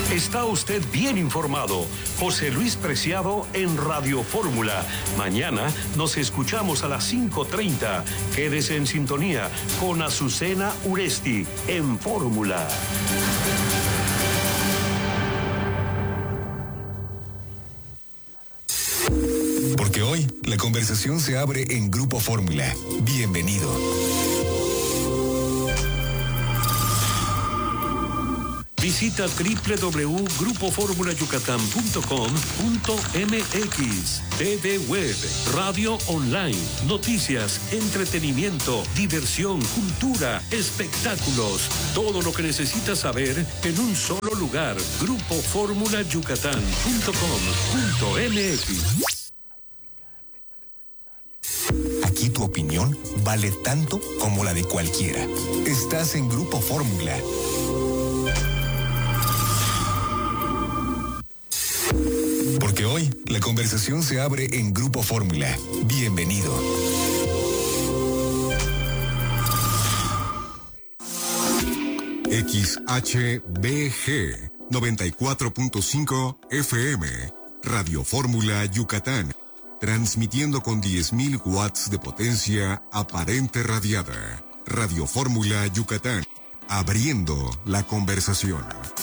Está usted bien informado. José Luis Preciado en Radio Fórmula. Mañana nos escuchamos a las 5:30. Quédese en sintonía con Azucena Uresti en Fórmula. Porque hoy la conversación se abre en Grupo Fórmula. Bienvenido. Visita www.grupoformulayucatán.com.mx. TV Web, radio online, noticias, entretenimiento, diversión, cultura, espectáculos. Todo lo que necesitas saber en un solo lugar. Grupoformulayucatán.com.mx. Aquí tu opinión vale tanto como la de cualquiera. Estás en Grupo Fórmula. Porque hoy la conversación se abre en Grupo Fórmula. Bienvenido. XHBG 94.5 FM, Radio Fórmula Yucatán, transmitiendo con 10.000 watts de potencia aparente radiada. Radio Fórmula Yucatán, abriendo la conversación.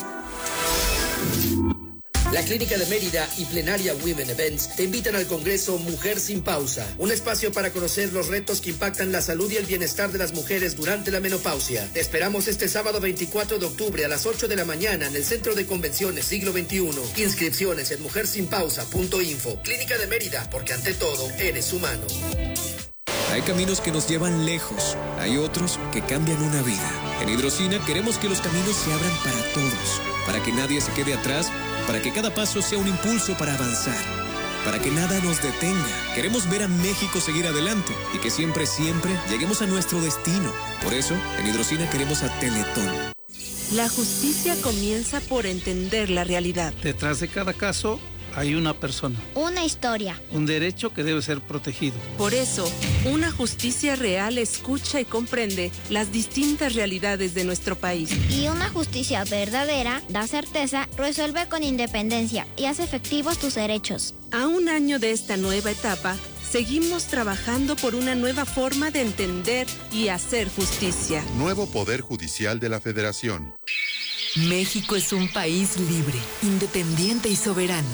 La Clínica de Mérida y Plenaria Women Events te invitan al Congreso Mujer Sin Pausa, un espacio para conocer los retos que impactan la salud y el bienestar de las mujeres durante la menopausia. Te esperamos este sábado 24 de octubre a las 8 de la mañana en el Centro de Convenciones Siglo XXI. Inscripciones en mujersinpausa.info. Clínica de Mérida, porque ante todo eres humano. Hay caminos que nos llevan lejos, hay otros que cambian una vida. En Hidrocina queremos que los caminos se abran para todos, para que nadie se quede atrás, para que cada paso sea un impulso para avanzar, para que nada nos detenga. Queremos ver a México seguir adelante y que siempre lleguemos a nuestro destino. Por eso, en Hidrocina queremos a Teletón. La justicia comienza por entender la realidad. Detrás de cada caso hay una persona. Una historia. Un derecho que debe ser protegido. Por eso, una justicia real escucha y comprende las distintas realidades de nuestro país. Y una justicia verdadera da certeza, resuelve con independencia y hace efectivos tus derechos. A un año de esta nueva etapa, seguimos trabajando por una nueva forma de entender y hacer justicia. Nuevo Poder Judicial de la Federación. México es un país libre, independiente y soberano.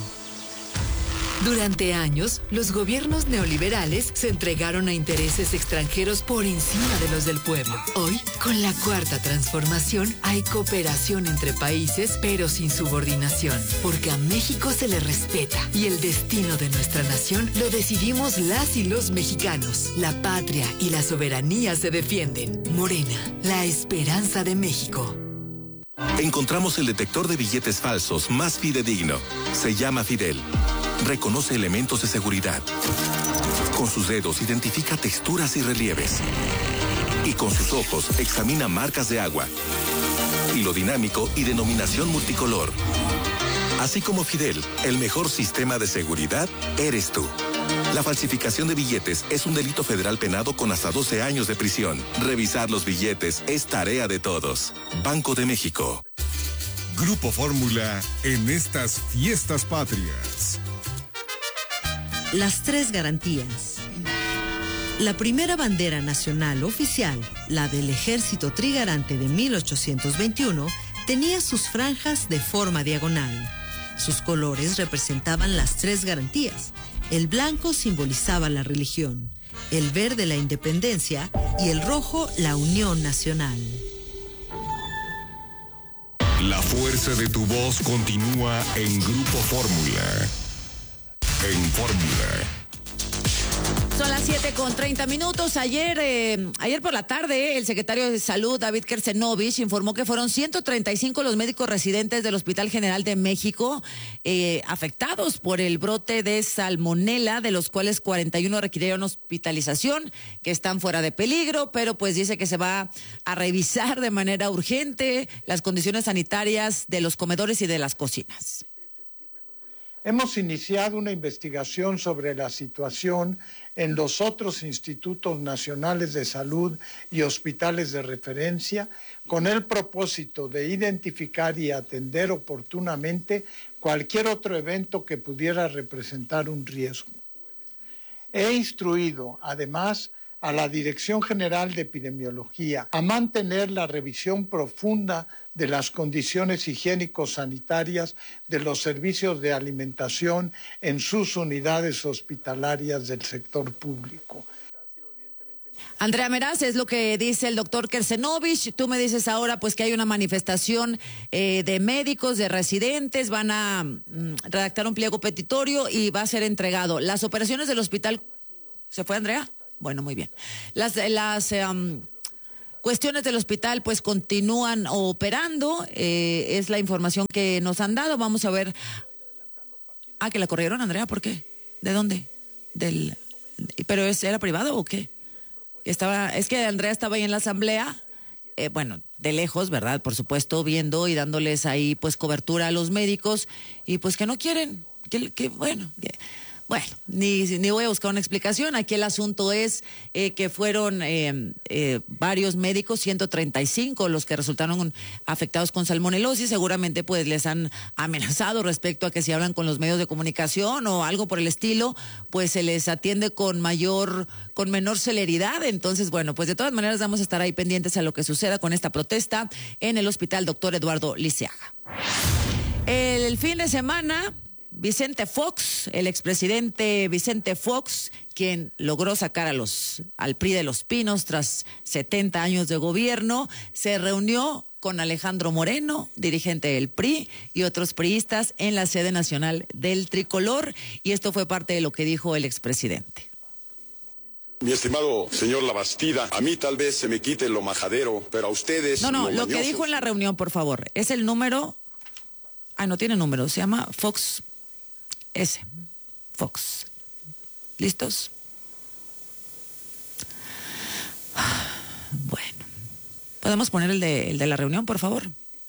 Durante años, los gobiernos neoliberales se entregaron a intereses extranjeros por encima de los del pueblo. Hoy, con la Cuarta Transformación, hay cooperación entre países, pero sin subordinación, porque a México se le respeta y el destino de nuestra nación lo decidimos las y los mexicanos. La patria y la soberanía se defienden. Morena, la esperanza de México. Encontramos el detector de billetes falsos más fidedigno. Se llama Fidel. Reconoce elementos de seguridad. Con sus dedos identifica texturas y relieves. Y con sus ojos examina marcas de agua. Hilo dinámico y denominación multicolor. Así como Fidel, el mejor sistema de seguridad eres tú. La falsificación de billetes es un delito federal penado con hasta 12 años de prisión. Revisar los billetes es tarea de todos. Banco de México. Grupo Fórmula en estas fiestas patrias. Las tres garantías. La primera bandera nacional oficial, la del Ejército Trigarante de 1821, tenía sus franjas de forma diagonal. Sus colores representaban las tres garantías. El blanco simbolizaba la religión, el verde la independencia y el rojo la unión nacional. La fuerza de tu voz continúa en Grupo Fórmula. En Fórmula. Son las 7:30. Ayer por la tarde, el secretario de Salud, David Kersenovich, informó que fueron 135 los médicos residentes del Hospital General de México afectados por el brote de salmonela, de los cuales 41 requirieron hospitalización, que están fuera de peligro, pero pues dice que se va a revisar de manera urgente las condiciones sanitarias de los comedores y de las cocinas. Hemos iniciado una investigación sobre la situación en los otros institutos nacionales de salud y hospitales de referencia con el propósito de identificar y atender oportunamente cualquier otro evento que pudiera representar un riesgo. He instruido, además, a la Dirección General de Epidemiología a mantener la revisión profunda de las condiciones higiénico-sanitarias de los servicios de alimentación en sus unidades hospitalarias del sector público. Andrea Meraz, es lo que dice el doctor Kersenovich. Tú me dices ahora pues que hay una manifestación de médicos, de residentes, van a redactar un pliego petitorio y va a ser entregado. Las operaciones del hospital... ¿Se fue, Andrea? Bueno, muy bien. Las cuestiones del hospital pues continúan operando, es la información que nos han dado. Vamos a ver. Ah, que la corrieron, Andrea, ¿por qué? ¿De dónde? ¿Pero era privado o qué? Es que Andrea estaba ahí en la asamblea, bueno, de lejos, ¿verdad? Por supuesto, viendo y dándoles ahí pues cobertura a los médicos y pues que no quieren, Bueno, ni voy a buscar una explicación. Aquí el asunto es que fueron varios médicos, 135, los que resultaron afectados con salmonelosis. Seguramente pues les han amenazado respecto a que si hablan con los medios de comunicación o algo por el estilo, pues se les atiende con menor celeridad. Entonces, bueno, pues de todas maneras vamos a estar ahí pendientes a lo que suceda con esta protesta en el Hospital Dr. Eduardo Liceaga. El fin de semana... Vicente Fox, el expresidente Vicente Fox, quien logró sacar al PRI de Los Pinos tras 70 años de gobierno, se reunió con Alejandro Moreno, dirigente del PRI, y otros priistas en la sede nacional del Tricolor, y esto fue parte de lo que dijo el expresidente. Mi estimado señor Labastida, a mí tal vez se me quite lo majadero, pero a ustedes... No, lo que dijo en la reunión, por favor, es el número... no tiene número, se llama Fox... Fox. ¿Listos? Bueno. ¿Podemos poner el de la reunión, por favor?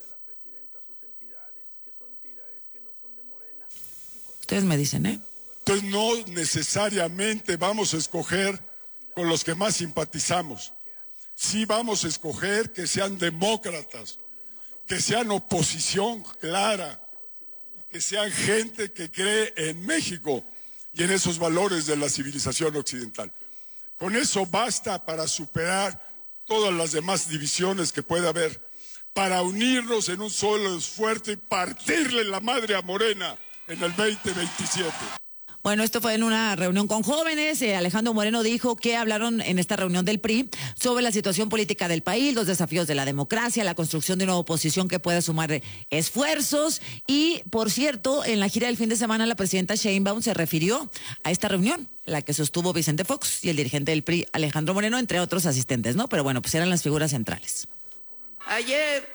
Ustedes me dicen, Entonces no necesariamente vamos a escoger con los que más simpatizamos. Sí vamos a escoger que sean demócratas, que sean oposición clara, que sean gente que cree en México y en esos valores de la civilización occidental. Con eso basta para superar todas las demás divisiones que pueda haber, para unirnos en un solo esfuerzo y partirle la madre a Morena en el 2027. Bueno, esto fue en una reunión con jóvenes. Alejandro Moreno dijo que hablaron en esta reunión del PRI sobre la situación política del país, los desafíos de la democracia, la construcción de una oposición que pueda sumar esfuerzos. Y, por cierto, en la gira del fin de semana, la presidenta Sheinbaum se refirió a esta reunión, la que sostuvo Vicente Fox y el dirigente del PRI, Alejandro Moreno, entre otros asistentes, ¿no? Pero bueno, pues eran las figuras centrales. Ayer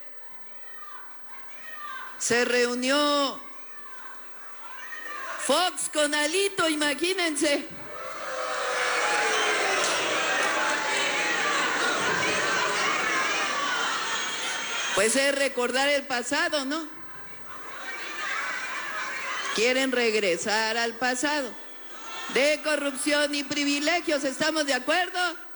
se reunió Fox con Alito, imagínense. Pues es recordar el pasado, ¿no? Quieren regresar al pasado. De corrupción y privilegios, ¿estamos de acuerdo?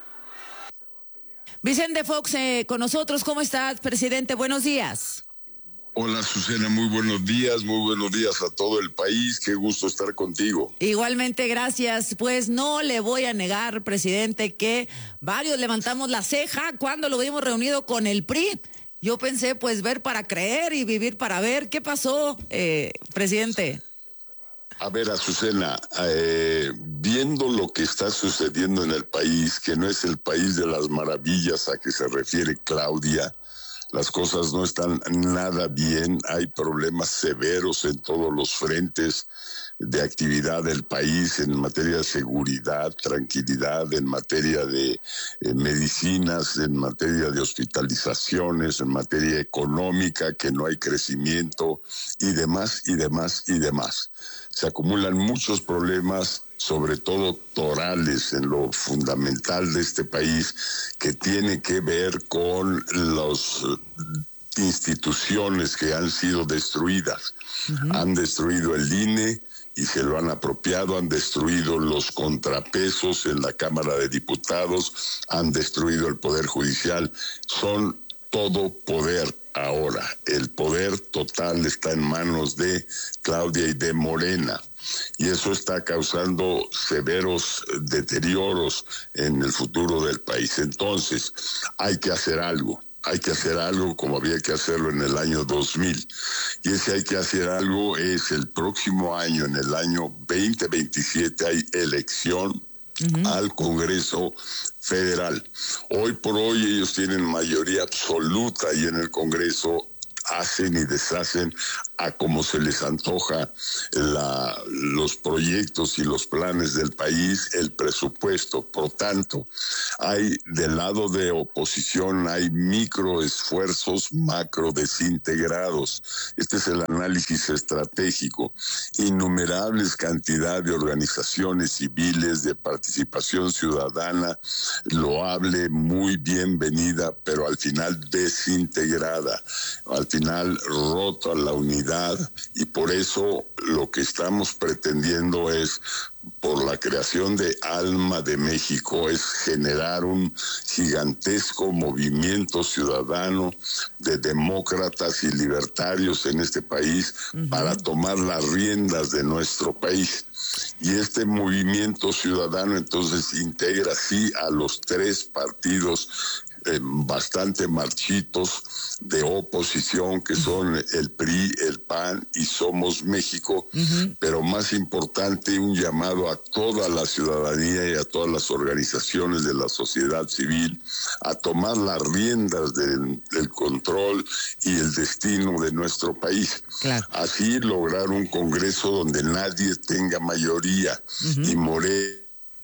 Vicente Fox con nosotros. ¿Cómo estás, presidente? Buenos días. Hola, Susana, muy buenos días a todo el país, qué gusto estar contigo. Igualmente, gracias. Pues no le voy a negar, presidente, que varios levantamos la ceja cuando lo vimos reunido con el PRI. Yo pensé, pues, ver para creer y vivir para ver. ¿Qué pasó, presidente? A ver, Azucena, viendo lo que está sucediendo en el país, que no es el país de las maravillas a que se refiere Claudia, las cosas no están nada bien, hay problemas severos en todos los frentes de actividad del país, en materia de seguridad, tranquilidad, en materia de medicinas, en materia de hospitalizaciones, en materia económica, que no hay crecimiento y demás. Se acumulan muchos problemas, sobre todo torales, en lo fundamental de este país, que tiene que ver con las instituciones que han sido destruidas. Han destruido el INE, y se lo han apropiado, han destruido los contrapesos en la Cámara de Diputados, han destruido el Poder Judicial, son todo poder ahora. El poder total está en manos de Claudia y de Morena. Y eso está causando severos deterioros en el futuro del país. Entonces, hay que hacer algo. Hay que hacer algo como había que hacerlo en el año 2000. Y ese hay que hacer algo es el próximo año, en el año 2027, hay elección al Congreso Federal. Hoy por hoy ellos tienen mayoría absoluta y en el Congreso hacen y deshacen a como se les antoja los proyectos y los planes del país, el presupuesto. Por tanto, hay del lado de oposición, hay microesfuerzos macro desintegrados. Este es el análisis estratégico. Innumerables cantidad de organizaciones civiles, de participación ciudadana, loable, muy bienvenida, pero al final desintegrada, al final rota la unidad, y por eso lo que estamos pretendiendo es, por la creación de Alma de México, es generar un gigantesco movimiento ciudadano de demócratas y libertarios en este país para tomar las riendas de nuestro país. Y este movimiento ciudadano entonces integra sí a los tres partidos bastante marchitos de oposición, que son el PRI, el PAN y Somos México, pero más importante, un llamado a toda la ciudadanía y a todas las organizaciones de la sociedad civil a tomar las riendas del control y el destino de nuestro país. Claro. Así lograr un Congreso donde nadie tenga mayoría y Morena,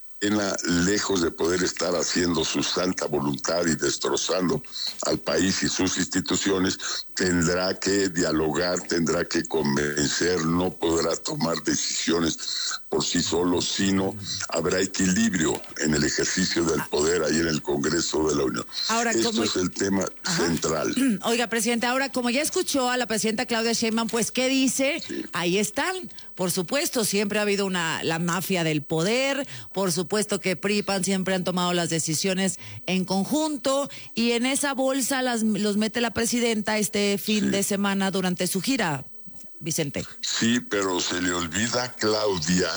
lejos de poder estar haciendo su santa voluntad y destrozando al país y sus instituciones, tendrá que dialogar, tendrá que convencer, no podrá tomar decisiones por sí solo, sino habrá equilibrio en el ejercicio del poder ahí en el Congreso de la Unión. Ahora, esto es el tema central. Oiga, presidente, ahora como ya escuchó a la presidenta Claudia Sheinbaum, pues ¿qué dice? Sí. Ahí están. Por supuesto, siempre ha habido la mafia del poder, por supuesto que PRI y PAN siempre han tomado las decisiones en conjunto, y en esa bolsa los mete la presidenta este fin de semana durante su gira, Vicente. Sí, pero se le olvida, Claudia,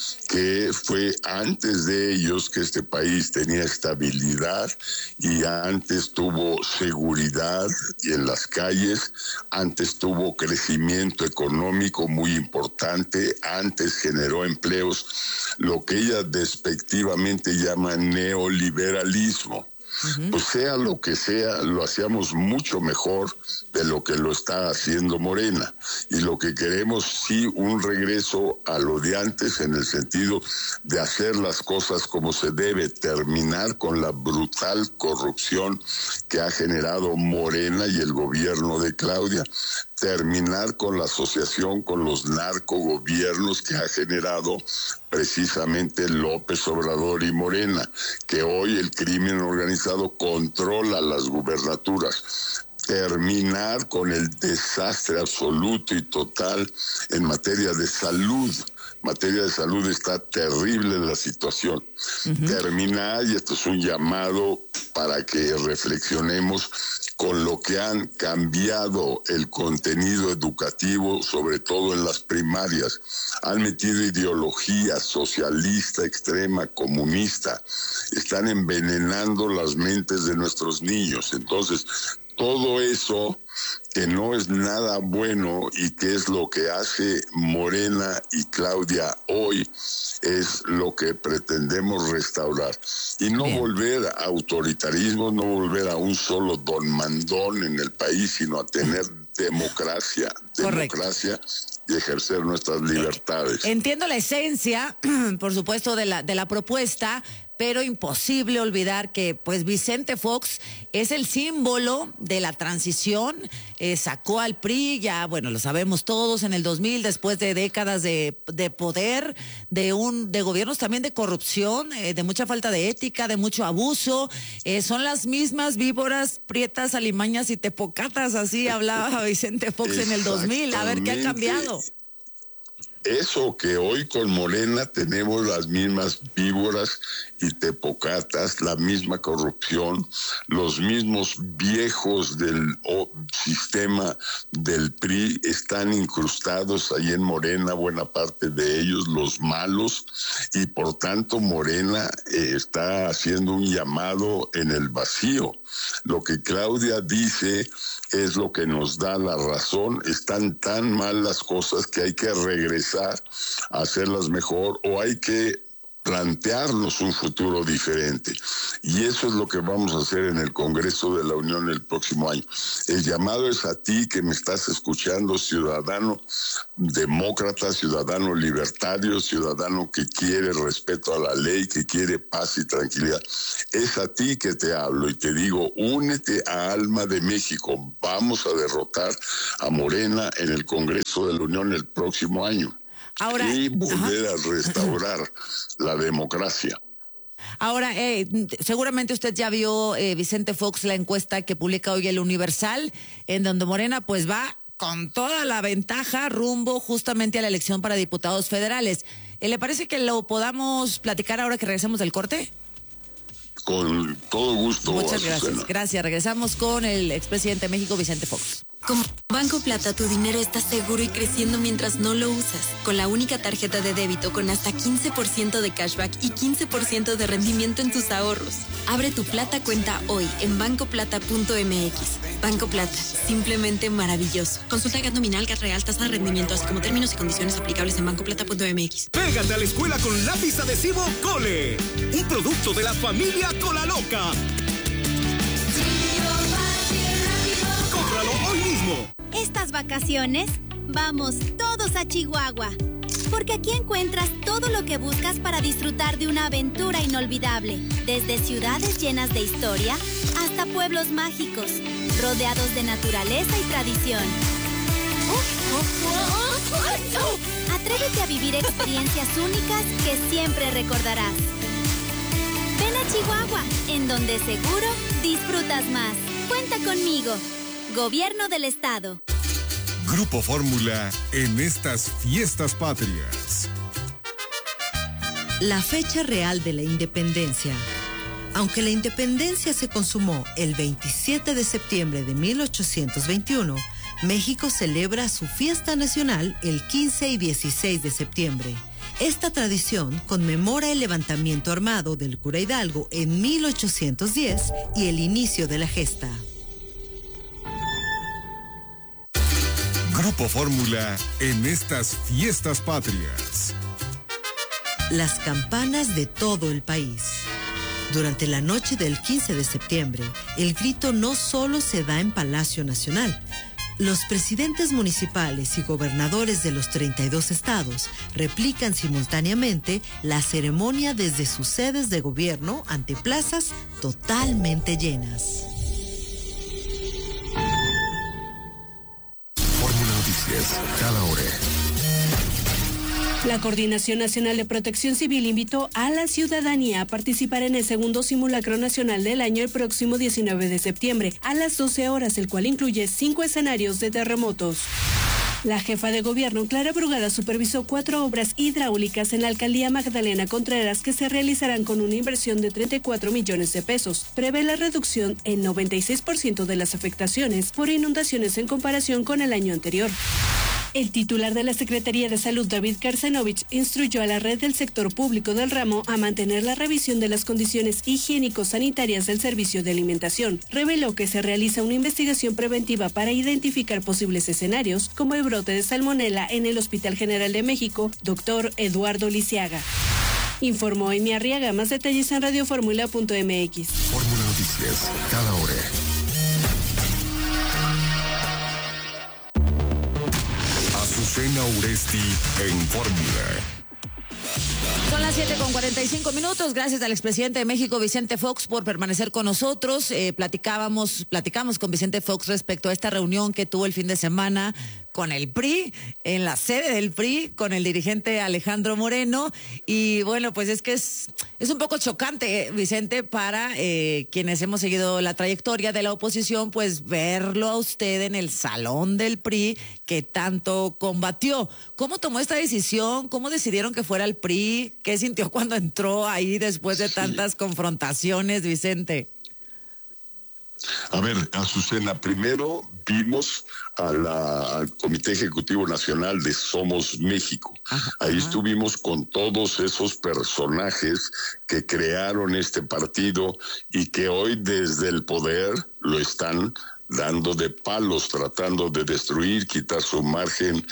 que fue antes de ellos que este país tenía estabilidad y antes tuvo seguridad en las calles, antes tuvo crecimiento económico muy importante, antes generó empleos, lo que ella despectivamente llama neoliberalismo. Pues sea lo que sea, lo hacíamos mucho mejor de lo que lo está haciendo Morena. Y lo que queremos, sí, un regreso a lo de antes en el sentido de hacer las cosas como se debe, terminar con la brutal corrupción que ha generado Morena y el gobierno de Claudia, terminar con la asociación con los narcogobiernos que ha generado precisamente López Obrador y Morena, que hoy el crimen organizado controla las gubernaturas. Terminar con el desastre absoluto y total en materia de salud. En materia de salud está terrible la situación. Terminar, y esto es un llamado para que reflexionemos con lo que han cambiado el contenido educativo, sobre todo en las primarias. Han metido ideología socialista, extrema, comunista. Están envenenando las mentes de nuestros niños. Entonces, todo eso que no es nada bueno y que es lo que hace Morena y Claudia hoy, es lo que pretendemos restaurar. Y no volver a autoritarismo, no volver a un solo don mandón en el país, sino a tener democracia y ejercer nuestras libertades. Entiendo la esencia, por supuesto, de la propuesta, pero imposible olvidar que pues Vicente Fox es el símbolo de la transición, sacó al PRI, ya bueno, lo sabemos todos, en el 2000, después de décadas de poder, de gobiernos también de corrupción, de mucha falta de ética, de mucho abuso, son las mismas víboras, prietas, alimañas y tepocatas, así hablaba Vicente Fox en el 2000, a ver qué ha cambiado. Eso que hoy con Morena tenemos las mismas víboras y tepocatas, la misma corrupción, los mismos viejos del sistema del PRI están incrustados ahí en Morena, buena parte de ellos, los malos, y por tanto Morena está haciendo un llamado en el vacío. Lo que Claudia dice es lo que nos da la razón. Están tan mal las cosas que hay que regresar a hacerlas mejor, o hay que plantearnos un futuro diferente. Y eso es lo que vamos a hacer en el Congreso de la Unión el próximo año. El llamado es a ti que me estás escuchando, ciudadano demócrata, ciudadano libertario, ciudadano que quiere respeto a la ley, que quiere paz y tranquilidad. Es a ti que te hablo y te digo, únete a Alma de México. Vamos a derrotar a Morena en el Congreso de la Unión el próximo año. Ahora, y volver a restaurar la democracia. Ahora, seguramente usted ya vio, Vicente Fox, la encuesta que publica hoy el Universal, en donde Morena pues va con toda la ventaja rumbo justamente a la elección para diputados federales. ¿Le parece que lo podamos platicar ahora que regresemos del corte? Con todo gusto. Muchas gracias. Azucena. Gracias. Regresamos con el expresidente de México, Vicente Fox. Con Banco Plata tu dinero está seguro y creciendo mientras no lo usas. Con la única tarjeta de débito con hasta 15% de cashback y 15% de rendimiento en tus ahorros. Abre tu Plata cuenta hoy en bancoplata.mx. Banco Plata, simplemente maravilloso. Consulta GAT nominal, GAT real, tasa de rendimiento, así como términos y condiciones aplicables en bancoplata.mx. Pégate a la escuela con lápiz adhesivo Cole, un producto de la familia Cola Loca. ¡Cómpralo hoy mismo! Estas vacaciones, vamos todos a Chihuahua. Porque aquí encuentras todo lo que buscas para disfrutar de una aventura inolvidable. Desde ciudades llenas de historia hasta pueblos mágicos, rodeados de naturaleza y tradición. Atrévete a vivir experiencias únicas que siempre recordarás. Ven a Chihuahua, en donde seguro disfrutas más. Cuenta conmigo. Gobierno del Estado. Grupo Fórmula en estas fiestas patrias. La fecha real de la independencia. Aunque la independencia se consumó el 27 de septiembre de 1821, México celebra su fiesta nacional el 15 y 16 de septiembre. Esta tradición conmemora el levantamiento armado del cura Hidalgo en 1810 y el inicio de la gesta. Grupo Fórmula en estas fiestas patrias. Las campanas de todo el país. Durante la noche del 15 de septiembre, el grito no solo se da en Palacio Nacional. Los presidentes municipales y gobernadores de los 32 estados replican simultáneamente la ceremonia desde sus sedes de gobierno ante plazas totalmente llenas. Fórmula Noticias, cada hora. La Coordinación Nacional de Protección Civil invitó a la ciudadanía a participar en el segundo simulacro nacional del año el próximo 19 de septiembre a las 12 horas, el cual incluye 5 escenarios de terremotos. La jefa de gobierno, Clara Brugada, supervisó 4 obras hidráulicas en la alcaldía Magdalena Contreras que se realizarán con una inversión de 34 millones de pesos. Prevé la reducción en 96% de las afectaciones por inundaciones en comparación con el año anterior. El titular de la Secretaría de Salud, David Kersenovich, instruyó a la red del sector público del ramo a mantener la revisión de las condiciones higiénico-sanitarias del servicio de alimentación. Reveló que se realiza una investigación preventiva para identificar posibles escenarios, como el brote de salmonela en el Hospital General de México, Dr. Eduardo Lisiaga. Informó Emi Arriaga. Más detalles en radioformula.mx. Fórmula Noticias, cada hora. Azucena Uresti en Fórmula. Son las 7:45. Gracias al expresidente de México, Vicente Fox, por permanecer con nosotros. Platicamos con Vicente Fox respecto a esta reunión que tuvo el fin de semana con el PRI, en la sede del PRI, con el dirigente Alejandro Moreno. Y bueno, pues es que es un poco chocante, Vicente, para quienes hemos seguido la trayectoria de la oposición, pues verlo a usted en el salón del PRI que tanto combatió. ¿Cómo tomó esta decisión? ¿Cómo decidieron que fuera el PRI? ¿Qué sintió cuando entró ahí después de tantas confrontaciones, Vicente? A ver, Azucena, primero vimos al Comité Ejecutivo Nacional de Somos México. Ahí estuvimos con todos esos personajes que crearon este partido y que hoy desde el poder lo están dando de palos, tratando de destruir, quitar su imagen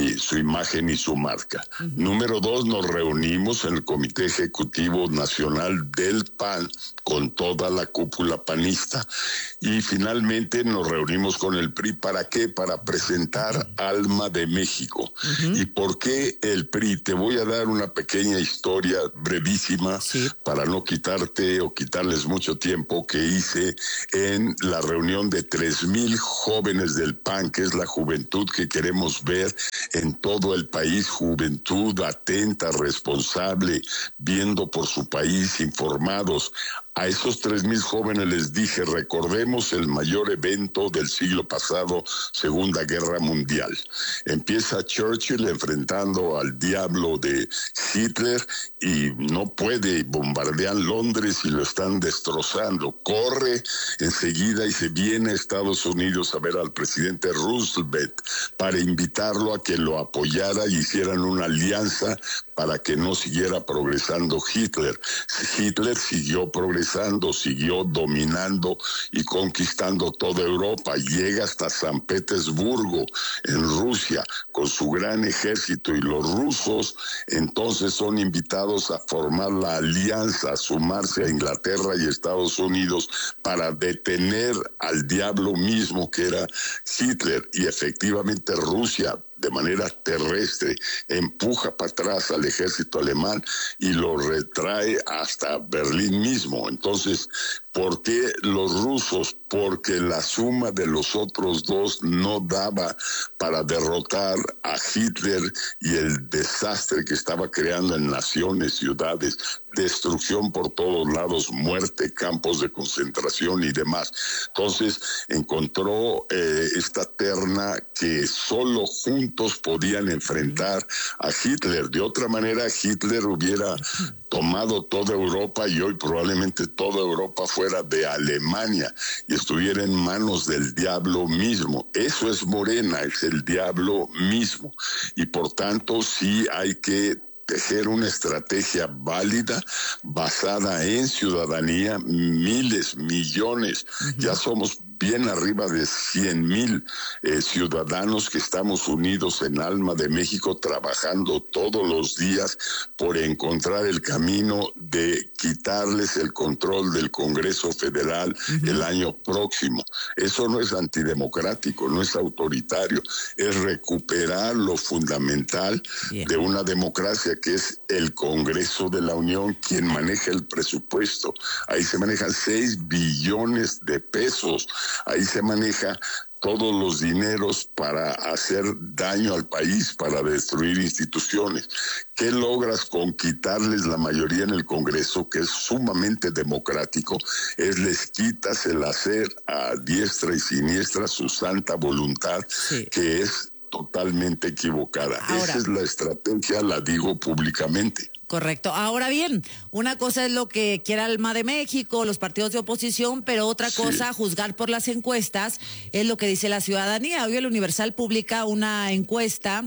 y su marca. Número 2, nos reunimos en el Comité Ejecutivo Nacional del PAN con toda la cúpula panista y finalmente nos reunimos con el PRI. ¿Para qué? Para presentar Alma de México. ¿Y por qué el PRI? Te voy a dar una pequeña historia brevísima para no quitarte o quitarles mucho tiempo que hice en la reunión de 3,000 jóvenes del PAN, que es la juventud que queremos ver en todo el país, juventud atenta, responsable, viendo por su país, informados. A esos 3,000 jóvenes les dije, recordemos el mayor evento del siglo pasado, Segunda Guerra Mundial. Empieza Churchill enfrentando al diablo de Hitler y no puede, bombardean Londres y lo están destrozando. Corre enseguida y se viene a Estados Unidos a ver al presidente Roosevelt para invitarlo a que lo apoyara y hicieran una alianza para que no siguiera progresando Hitler. Hitler siguió progresando, siguió dominando y conquistando toda Europa. Llega hasta San Petersburgo, en Rusia, con su gran ejército, y los rusos entonces son invitados a formar la alianza, a sumarse a Inglaterra y Estados Unidos para detener al diablo mismo que era Hitler. Y efectivamente Rusia, de manera terrestre, empuja para atrás al ejército alemán y lo retrae hasta Berlín mismo. Entonces, ¿por qué los rusos? Porque la suma de los otros dos no daba para derrotar a Hitler y el desastre que estaba creando en naciones, ciudades, destrucción por todos lados, muerte, campos de concentración y demás. Entonces encontró esta terna que solo juntos podían enfrentar a Hitler. De otra manera, Hitler hubiera tomado toda Europa y hoy probablemente toda Europa fuera de Alemania y estuviera en manos del diablo mismo. Eso es Morena, es el diablo mismo. Y por tanto sí hay que tejer una estrategia válida basada en ciudadanía, miles, millones, ya somos bien arriba de 100,000 ciudadanos que estamos unidos en Alma de México, trabajando todos los días por encontrar el camino de quitarles el control del Congreso Federal el año próximo. Eso no es antidemocrático, no es autoritario, es recuperar lo fundamental de una democracia, que es el Congreso de la Unión, quien maneja el presupuesto. Ahí se manejan 6 billones de pesos. Ahí se maneja todos los dineros para hacer daño al país, para destruir instituciones. ¿Qué logras con quitarles la mayoría en el Congreso, que es sumamente democrático? Les quitas el hacer a diestra y siniestra su santa voluntad, que es totalmente equivocada. Esa es la estrategia, la digo públicamente. Correcto. Ahora bien, una cosa es lo que quiera Alma de México, los partidos de oposición, pero otra cosa, a juzgar por las encuestas, es lo que dice la ciudadanía. Hoy el Universal publica una encuesta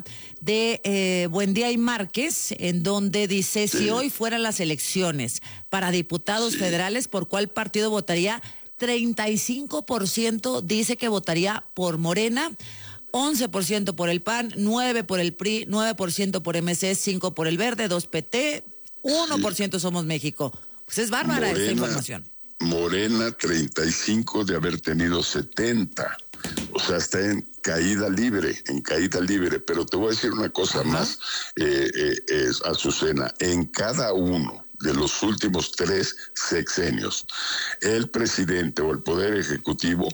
de Buendía y Márquez, en donde dice, si hoy fueran las elecciones para diputados federales, ¿por cuál partido votaría? 35% dice que votaría por Morena, 11% por el PAN, 9% por el PRI, 9% por MC, 5% por el Verde, 2% PT, 1% Somos México. Pues es bárbara esta información. Morena 35 de haber tenido 70. O sea, está en caída libre, Pero te voy a decir una cosa más, Azucena. En cada uno de los últimos 3 sexenios, el presidente o el Poder Ejecutivo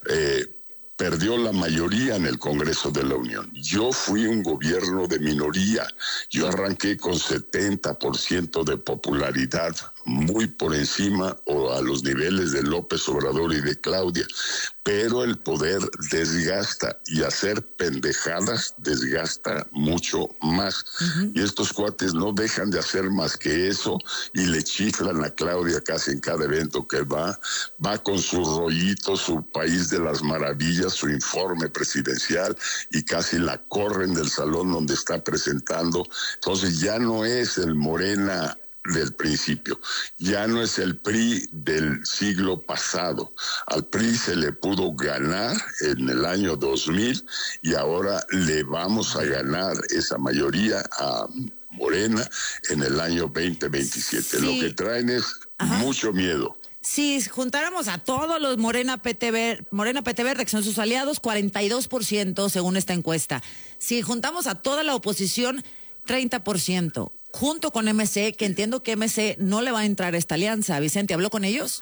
perdió la mayoría en el Congreso de la Unión. Yo fui un gobierno de minoría. Yo arranqué con 70% de popularidad, muy por encima o a los niveles de López Obrador y de Claudia. Pero el poder desgasta y hacer pendejadas desgasta mucho más. Y estos cuates no dejan de hacer más que eso y le chiflan a Claudia casi en cada evento que va con su rollito, su país de las maravillas, su informe presidencial y casi la corren del salón donde está presentando. Entonces ya no es el Morena del principio, ya no es el PRI del siglo pasado. Al PRI se le pudo ganar en el año 2000 y ahora le vamos a ganar esa mayoría a Morena en el año 2027. Sí. Lo que traen es mucho miedo. Si juntáramos a todos los Morena PT Verde, que son sus aliados, 42% según esta encuesta. Si juntamos a toda la oposición, 30%. Junto con MC, que entiendo que MC no le va a entrar a esta alianza. Vicente, ¿habló con ellos?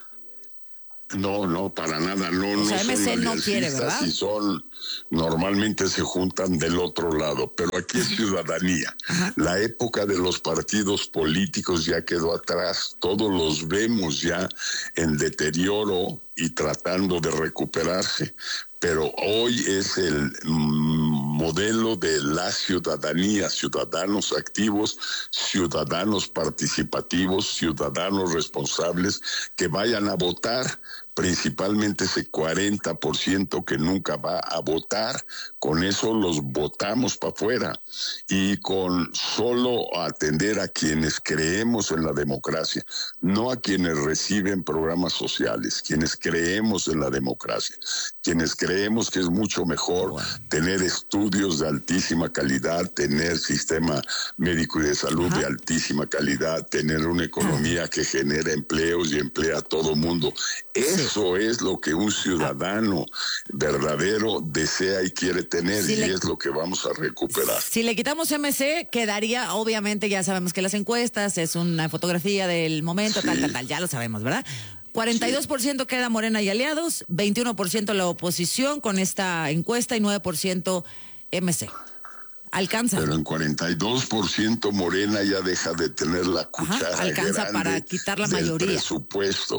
No, para nada. No, o sea, MC no quiere, ¿verdad? Y normalmente se juntan del otro lado, pero aquí es ciudadanía. La época de los partidos políticos ya quedó atrás. Todos los vemos ya en deterioro y tratando de recuperarse. Pero hoy es el modelo de la ciudadanía, ciudadanos activos, ciudadanos participativos, ciudadanos responsables que vayan a votar, principalmente ese 40% que nunca va a votar. Con eso los votamos para afuera y con solo atender a quienes creemos en la democracia, no a quienes reciben programas sociales, quienes creemos en la democracia, quienes creemos que es mucho mejor tener estudios de altísima calidad, tener sistema médico y de salud de altísima calidad, tener una economía que genera empleos y emplea a todo mundo. Eso es lo que un ciudadano verdadero desea y quiere tener, y es lo que vamos a recuperar. Si le quitamos MC, quedaría, obviamente ya sabemos que las encuestas es una fotografía del momento, tal, ya lo sabemos, ¿verdad? 42% queda Morena y aliados, 21% la oposición con esta encuesta y 9% MC. Alcanza. Pero en 42% Morena ya deja de tener la cuchara alcanza grande para quitar la mayoría. Presupuesto.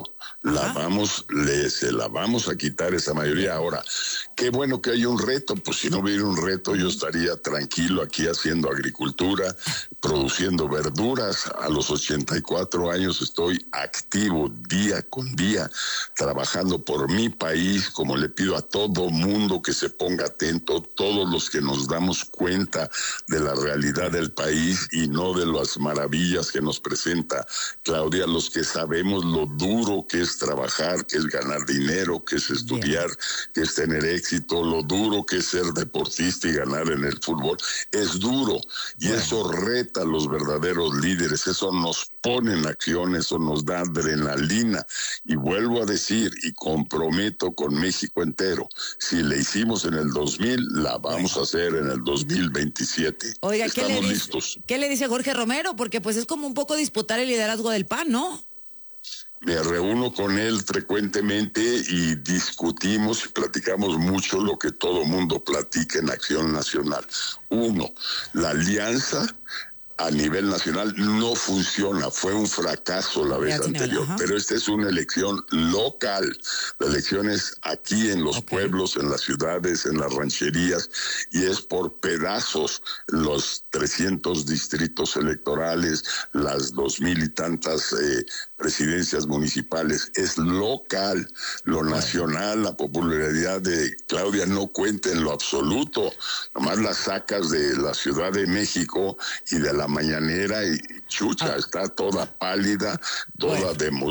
Se la vamos a quitar esa mayoría. Ahora, qué bueno que hay un reto. Pues si no hubiera un reto, yo estaría tranquilo aquí haciendo agricultura, produciendo verduras. A los 84 años estoy activo día con día, trabajando por mi país, como le pido a todo mundo que se ponga atento, todos los que nos damos cuenta de la realidad del país y no de las maravillas que nos presenta Claudia, los que sabemos lo duro que es trabajar, que es ganar dinero, que es estudiar, que es tener éxito, lo duro que es ser deportista y ganar en el fútbol. Es duro y eso reta a los verdaderos líderes, eso nos pone en acción, eso nos da adrenalina. Y vuelvo a decir y comprometo con México entero, si le hicimos en el 2000, la vamos a hacer en el 2027. Oiga, estamos listos. ¿Qué le dice Jorge Romero? Porque pues es como un poco disputar el liderazgo del PAN, ¿no? Me reúno con él frecuentemente y discutimos y platicamos mucho lo que todo mundo platica en Acción Nacional. Uno, la alianza a nivel nacional no funciona, fue un fracaso la vez anterior, pero esta es una elección local, la elección es aquí en los pueblos, en las ciudades, en las rancherías, y es por pedazos los 300 distritos electorales, las 2,000 y tantas presidencias municipales, es local, lo nacional, la popularidad de Claudia no cuenta en lo absoluto, nomás la sacas de la Ciudad de México y de la mañanera y chucha, está toda pálida, toda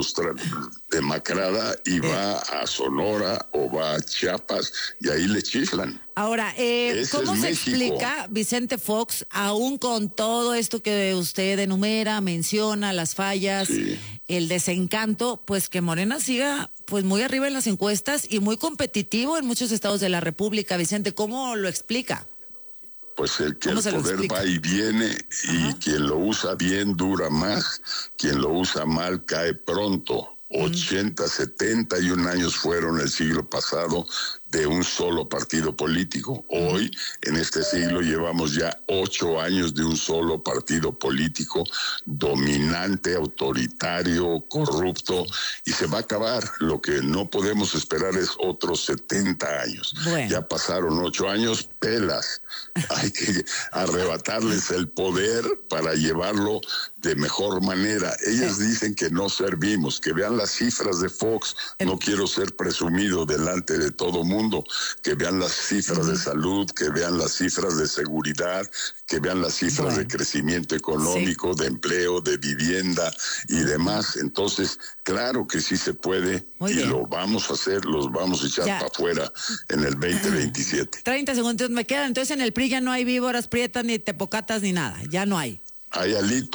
demacrada y va a Sonora o va a Chiapas y ahí le chiflan. Ahora, ¿cómo se explica, Vicente Fox, aún con todo esto que usted enumera, menciona, las fallas, el desencanto, pues que Morena siga pues muy arriba en las encuestas y muy competitivo en muchos estados de la República. Vicente, ¿cómo lo explica? Pues el que el poder va y viene y quien lo usa bien dura más, quien lo usa mal cae pronto. 80, 71 años fueron el siglo pasado de un solo partido político. Hoy, en este siglo, llevamos ya 8 años de un solo partido político dominante, autoritario, corrupto, y se va a acabar. Lo que no podemos esperar es otros 70 años. Bueno. Ya pasaron 8 años, pelas. Hay que arrebatarles el poder para llevarlo de mejor manera. Ellas dicen que no servimos, que vean las cifras de Fox. No quiero ser presumido delante de todo mundo, que vean las cifras de salud, que vean las cifras de seguridad, que vean las cifras de crecimiento económico, de empleo, de vivienda y demás. Entonces, claro que sí se puede lo vamos a hacer, los vamos a echar para afuera en el 2027. 30 segundos me quedan. Entonces en el PRI ya no hay víboras prietas, ni tepocatas, ni nada. Ya no hay. Hay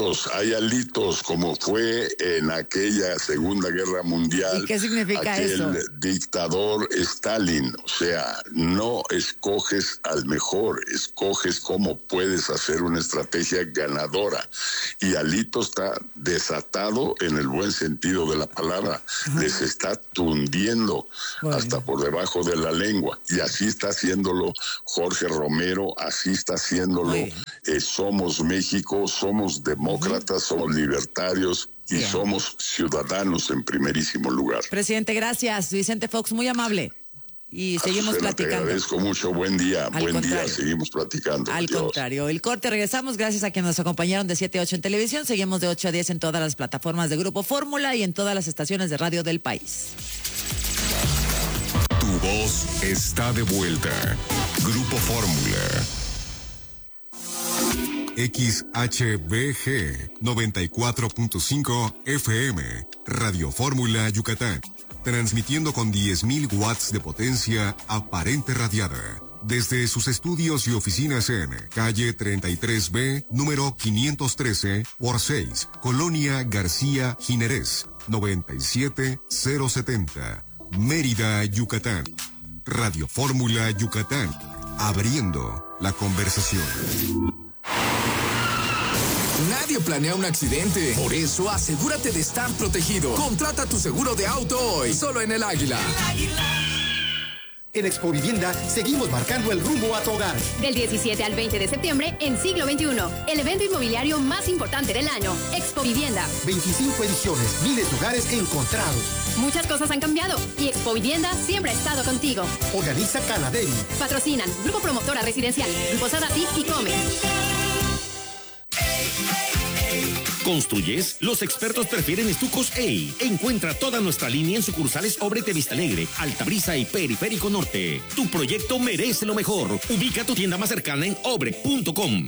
alitos, como fue en aquella Segunda Guerra Mundial. ¿Y qué significa eso? Aquel dictador Stalin. O sea, no escoges al mejor, escoges cómo puedes hacer una estrategia ganadora. Y Alito está desatado en el buen sentido de la palabra. Les está tundiendo hasta por debajo de la lengua. Y así está haciéndolo Jorge Romero, así está haciéndolo Somos México, somos demócratas, somos libertarios y somos ciudadanos en primerísimo lugar. Presidente, gracias. Vicente Fox, muy amable. Y seguimos platicando. Te agradezco mucho. Buen día. Seguimos platicando. Al contrario. El corte, regresamos. Gracias a quienes nos acompañaron de 7 a 8 en televisión. Seguimos de 8 a 10 en todas las plataformas de Grupo Fórmula y en todas las estaciones de radio del país. Tu voz está de vuelta. Grupo Fórmula. XHBG 94.5 FM, Radio Fórmula Yucatán, transmitiendo con 10.000 watts de potencia aparente radiada, desde sus estudios y oficinas en calle 33B, número 513 por 6, Colonia García Jiménez, 97070, Mérida, Yucatán. Radio Fórmula Yucatán, abriendo la conversación. Nadie planea un accidente. Por eso, asegúrate de estar protegido. Contrata tu seguro de auto hoy, solo en El Águila. En Expo Vivienda seguimos marcando el rumbo a tu hogar. Del 17 al 20 de septiembre en Siglo XXI, el evento inmobiliario más importante del año, Expo Vivienda. 25 ediciones, miles de hogares encontrados. Muchas cosas han cambiado y Expo Vivienda siempre ha estado contigo. Organiza Canaderi. Patrocinan Grupo Promotora Residencial, Grupo Sadati y Come. ¿Construyes? Los expertos prefieren Estucos EI. Encuentra toda nuestra línea en sucursales Obrete Vista Alegre, Altabrisa y Periférico Norte. Tu proyecto merece lo mejor. Ubica tu tienda más cercana en obre.com.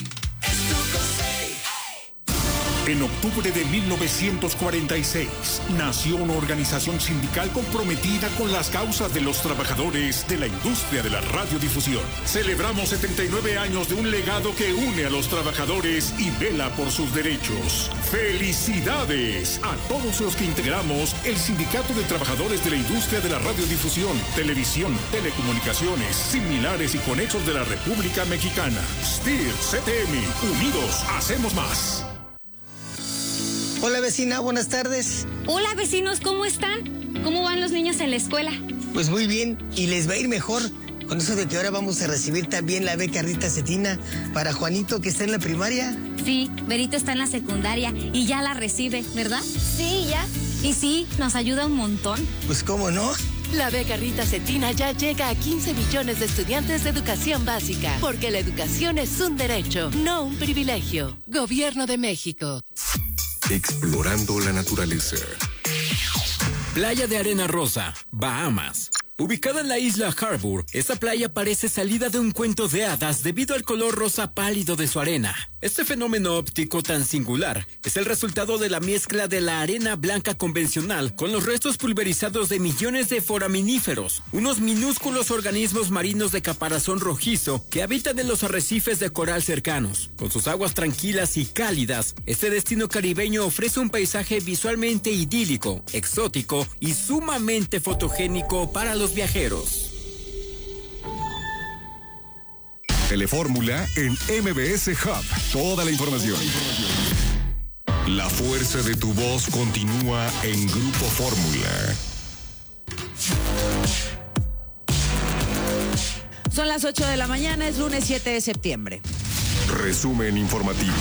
En octubre de 1946, nació una organización sindical comprometida con las causas de los trabajadores de la industria de la radiodifusión. Celebramos 79 años de un legado que une a los trabajadores y vela por sus derechos. ¡Felicidades a todos los que integramos el Sindicato de Trabajadores de la Industria de la Radiodifusión, Televisión, Telecomunicaciones, similares y conexos de la República Mexicana! STIR, CTM, unidos, hacemos más. Hola vecina, buenas tardes. Hola vecinos, ¿cómo están? ¿Cómo van los niños en la escuela? Pues muy bien, y les va a ir mejor con eso de que ahora vamos a recibir también la beca Rita Cetina para Juanito, que está en la primaria. Sí, Berito está en la secundaria y ya la recibe, ¿verdad? Sí, ya. Y sí, nos ayuda un montón. Pues cómo no. La beca Rita Cetina ya llega a 15 millones de estudiantes de educación básica, porque la educación es un derecho, no un privilegio. Gobierno de México. Explorando la naturaleza. Playa de Arena Rosa, Bahamas. Ubicada en la isla Harbour, esta playa parece salida de un cuento de hadas debido al color rosa pálido de su arena. Este fenómeno óptico tan singular es el resultado de la mezcla de la arena blanca convencional con los restos pulverizados de millones de foraminíferos, unos minúsculos organismos marinos de caparazón rojizo que habitan en los arrecifes de coral cercanos. Con sus aguas tranquilas y cálidas, este destino caribeño ofrece un paisaje visualmente idílico, exótico y sumamente fotogénico para los viajeros. Telefórmula en MBS Hub. Toda la información. La fuerza de tu voz continúa en Grupo Fórmula. Son las 8 de la mañana, es lunes 7 de septiembre. Resumen informativo.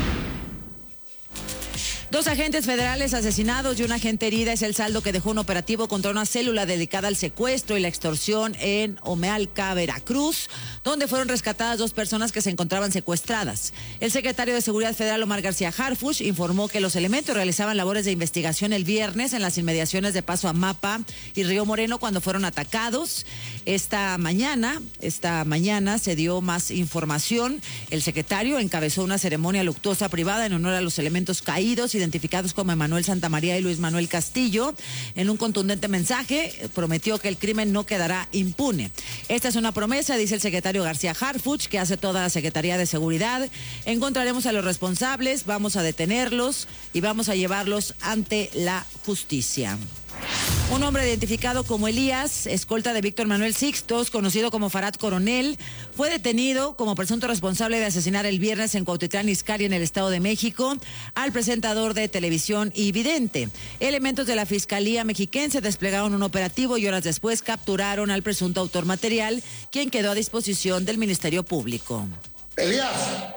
2 agentes federales asesinados y una agente herida es el saldo que dejó un operativo contra una célula dedicada al secuestro y la extorsión en Omealca, Veracruz, donde fueron rescatadas 2 personas que se encontraban secuestradas. El secretario de Seguridad Federal, Omar García Harfuch, informó que los elementos realizaban labores de investigación el viernes en las inmediaciones de Paso Amapa y Río Moreno cuando fueron atacados. Esta mañana se dio más información. El secretario encabezó una ceremonia luctuosa privada en honor a los elementos caídos, identificados como Emanuel Santamaría y Luis Manuel Castillo. En un contundente mensaje, prometió que el crimen no quedará impune. Esta es una promesa, dice el secretario García Harfuch, que hace toda la Secretaría de Seguridad. Encontraremos a los responsables, vamos a detenerlos y vamos a llevarlos ante la justicia. Un hombre identificado como Elías, escolta de Víctor Manuel Sixtos, conocido como Farad Coronel, fue detenido como presunto responsable de asesinar el viernes en Cuautitlán Izcalli, en el Estado de México, al presentador de televisión y vidente. Elementos de la Fiscalía Mexiquense desplegaron un operativo y horas después capturaron al presunto autor material, quien quedó a disposición del Ministerio Público. Elías.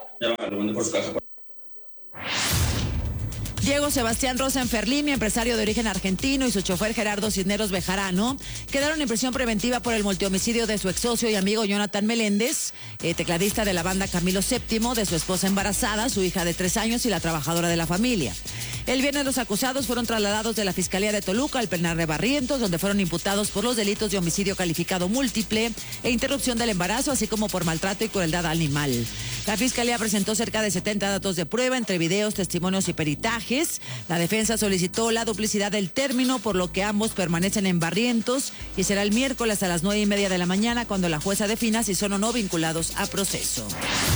Diego Sebastián Rosenferlini, empresario de origen argentino, y su chofer Gerardo Cisneros Bejarano quedaron en prisión preventiva por el multihomicidio de su ex socio y amigo Jonathan Meléndez, tecladista de la banda Camilo VII, de su esposa embarazada, su hija de 3 años y la trabajadora de la familia. El viernes los acusados fueron trasladados de la Fiscalía de Toluca al penal de Barrientos, donde fueron imputados por los delitos de homicidio calificado múltiple e interrupción del embarazo, así como por maltrato y crueldad animal. La Fiscalía presentó cerca de 70 datos de prueba, entre videos, testimonios y peritajes. La defensa solicitó la duplicidad del término, por lo que ambos permanecen en Barrientos y será el miércoles a las 9:30 de la mañana cuando la jueza defina si son o no vinculados a proceso.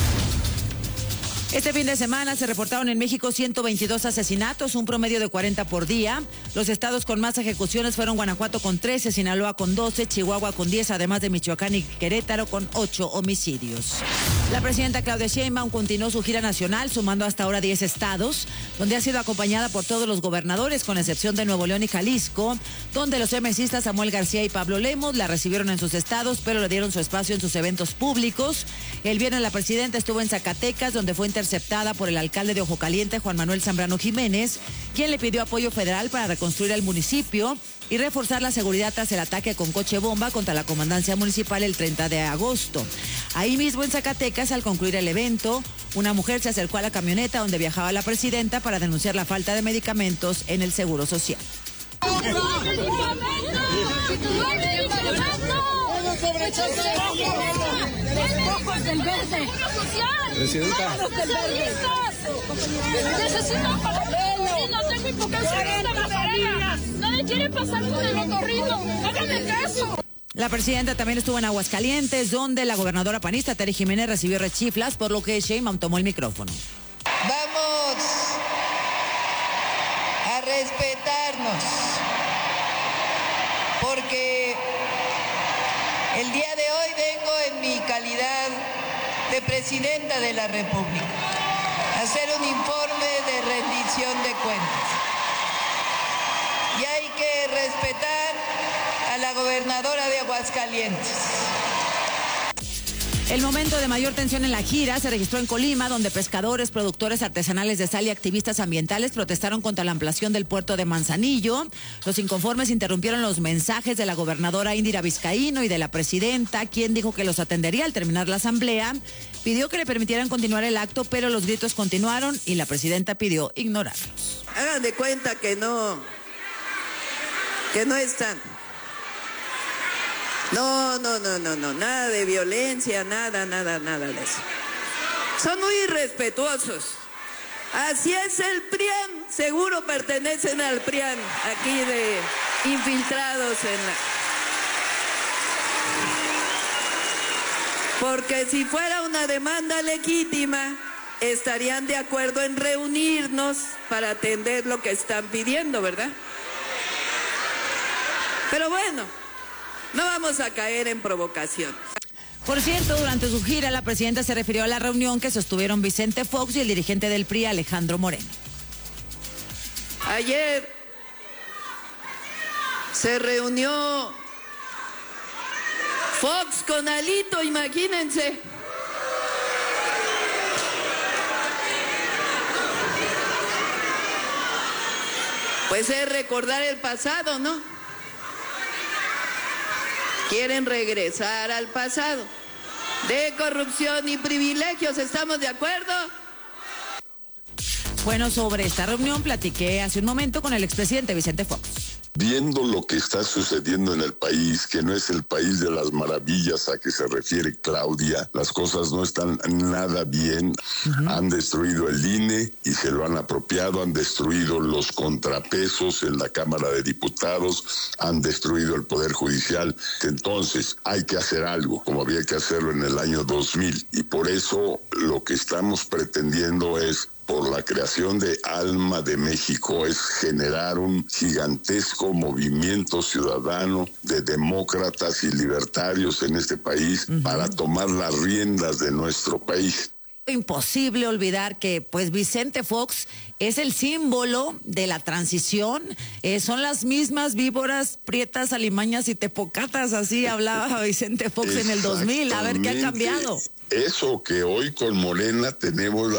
Este fin de semana se reportaron en México 122 asesinatos, un promedio de 40 por día. Los estados con más ejecuciones fueron Guanajuato con 13, Sinaloa con 12, Chihuahua con 10, además de Michoacán y Querétaro con 8 homicidios. La presidenta Claudia Sheinbaum continuó su gira nacional, sumando hasta ahora 10 estados, donde ha sido acompañada por todos los gobernadores, con excepción de Nuevo León y Jalisco, donde los MCistas Samuel García y Pablo Lemos la recibieron en sus estados, pero le dieron su espacio en sus eventos públicos. El viernes la presidenta estuvo en Zacatecas, donde fue interceptada por el alcalde de Ojo Caliente, Juan Manuel Zambrano Jiménez, quien le pidió apoyo federal para reconstruir el municipio y reforzar la seguridad tras el ataque con coche bomba contra la comandancia municipal el 30 de agosto. Ahí mismo en Zacatecas, al concluir el evento, una mujer se acercó a la camioneta donde viajaba la presidenta para denunciar la falta de medicamentos en el Seguro Social. Presidenta. Necesito papel. No tengo hipocancia de la pareja. No le quiere pasar con el otorrino. Hágame caso. La presidenta también estuvo en Aguascalientes, donde la gobernadora panista Tere Jiménez recibió rechiflas, por lo que Sheinbaum tomó el micrófono. Vamos a respetarnos, porque el día de hoy vengo en mi calidad de presidenta de la República a hacer un informe de rendición de cuentas. Y hay que respetar a la gobernadora de Aguascalientes. El momento de mayor tensión en la gira se registró en Colima, donde pescadores, productores artesanales de sal y activistas ambientales protestaron contra la ampliación del puerto de Manzanillo. Los inconformes interrumpieron los mensajes de la gobernadora Indira Vizcaíno y de la presidenta, quien dijo que los atendería al terminar la asamblea. Pidió que le permitieran continuar el acto, pero los gritos continuaron y la presidenta pidió ignorarlos. Hagan de cuenta que no están. No, nada de violencia, nada de eso. Son muy irrespetuosos. Así es el PRIAN, seguro pertenecen al PRIAN, aquí de infiltrados en la... Porque si fuera una demanda legítima, estarían de acuerdo en reunirnos para atender lo que están pidiendo, ¿verdad? Pero bueno, no vamos a caer en provocación. Por cierto, durante su gira, la presidenta se refirió a la reunión que sostuvieron Vicente Fox y el dirigente del PRI, Alejandro Moreno. Ayer se reunió Fox con Alito, imagínense. Pues es recordar el pasado, ¿no? Quieren regresar al pasado de corrupción y privilegios, ¿estamos de acuerdo? Bueno, sobre esta reunión platiqué hace un momento con el expresidente Vicente Fox. Viendo lo que está sucediendo en el país, que no es el país de las maravillas a que se refiere Claudia, las cosas no están nada bien. Han destruido el INE y se lo han apropiado, han destruido los contrapesos en la Cámara de Diputados, han destruido el Poder Judicial. Entonces hay que hacer algo, como había que hacerlo en el año 2000, y por eso lo que estamos pretendiendo es, por la creación de Alma de México, es generar un gigantesco movimiento ciudadano de demócratas y libertarios en este país para tomar las riendas de nuestro país. Imposible olvidar que pues Vicente Fox es el símbolo de la transición, son las mismas víboras, prietas, alimañas y tepocatas, así hablaba Vicente Fox en el 2000, a ver qué ha cambiado. Eso que hoy con Morena tenemos